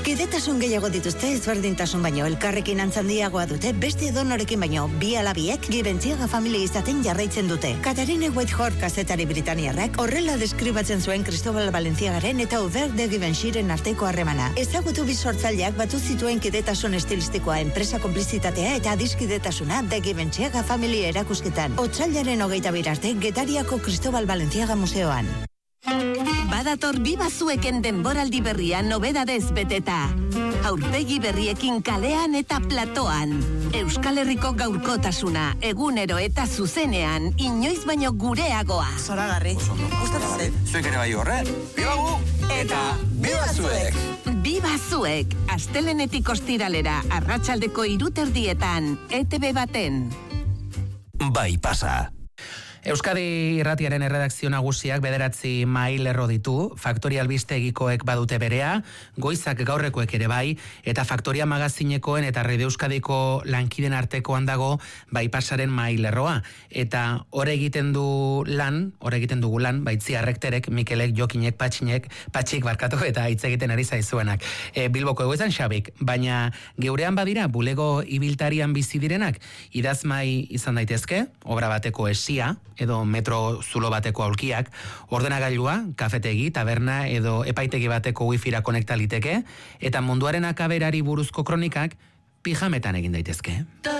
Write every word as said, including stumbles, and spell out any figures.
Kidetasun gehiago dituzte ezberdintasun baino elkarrekin antzandiagoa dute beste edonorekin baino bi alabiek Gibentziaga familia izaten jarraitzen dute. Katarine Whitehorse kazetari britaniarrak horrela deskribatzen zuen Cristobal Valenciagaren eta Hubert de Givenchyren arteko harremana. Ezagutu bi sortzaileak batu zituen kidetasun estilistikoa, enpresa konplizitatea eta adiskidetasuna de Giventziaga familia erakusketan. Otsailaren hogeita bir arte Getariako Cristobal Valenciaga museoan. Badator Biba Zueken denboraldi berria nobedadez beteta. Aurpegi berriekin kalean eta platoan. Euskal Herriko gaurkotasuna, egunero eta zuzenean, inoiz baino gureagoa. Zoragarri. Gustatzen zait. Zuek ere bai horre? Biba gu! Eta Biba Zuek! Biba Zuek, astelenetik ostiralera, arratsaldeko hiruterdietan, E T B baten. Bai pasa. Euskadi Irratiaren erredakzio nagusiak bederatzi mail lerro ditu, Faktoria albistegikoek badute berea, Goizak gaurrekoek ere bai, eta Faktoria magazinekoen eta Radio Euskadiko lankiden artekoan dago Baipasaren mail lerroa. Eta hor egiten du lan, hor egiten dugu lan, baitzi arrekterek, Mikelek, Jokinek, Patxinek, Patxik barkatu eta hitz egiten ari zaizuenak. E, Bilboko egoizan Xabik, baina geurean badira bulego ibiltarian bizi direnak, idazmai izan daitezke, obra bateko esia, edo metro zulo bateko aulkiak, ordenagailua, kafetegi, taberna edo epaitegi bateko wifira konektaliteke, eta munduaren akaberari buruzko kronikak pijametan egin daitezke.